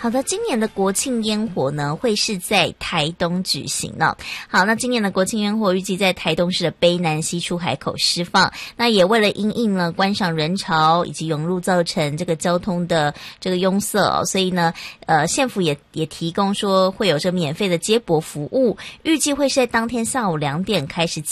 好的，今年的国庆烟火呢，会是在台东举行呢。好，那今年的国庆烟火预计在台东市的卑南溪出海口释放。那也为了因应呢观赏人潮以及涌入造成这个交通的这个拥塞哦，所以呢，县府也提供说会有这免费的接驳服务，预计会是在当天下午2点开始